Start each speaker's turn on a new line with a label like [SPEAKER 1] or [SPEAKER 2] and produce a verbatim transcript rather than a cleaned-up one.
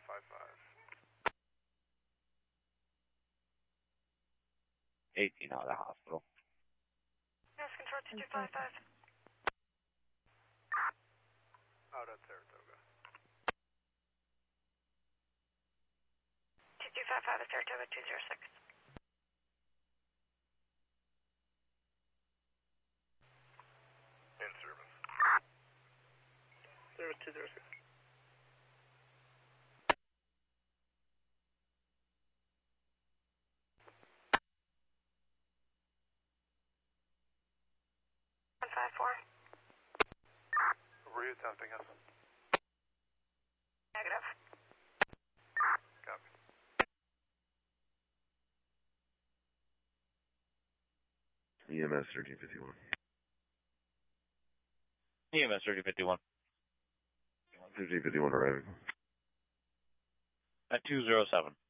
[SPEAKER 1] five five.
[SPEAKER 2] eighteen out of the hospital.
[SPEAKER 3] Yes, control two two five five.
[SPEAKER 1] Out at Saratoga.
[SPEAKER 3] two two five five at Saratoga two zero six.
[SPEAKER 1] In service.
[SPEAKER 4] Service two zero six.
[SPEAKER 3] one five four.
[SPEAKER 1] Were you attempting us?
[SPEAKER 3] Negative.
[SPEAKER 1] Copy.
[SPEAKER 5] E M S thirteen fifty-one.
[SPEAKER 2] E M S thirteen fifty-one.
[SPEAKER 5] thirteen fifty-one arriving.
[SPEAKER 2] At two zero seven.